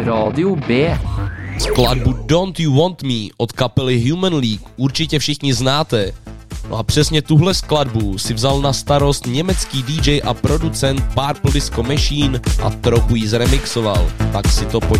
Radio B. Skladbu Don't You Want Me od kapely Human League určitě všichni znáte. No a přesně tuhle skladbu si vzal na starost německý DJ a producent Purple Disco Machine a trochu ji zremixoval. Tak si to pojďme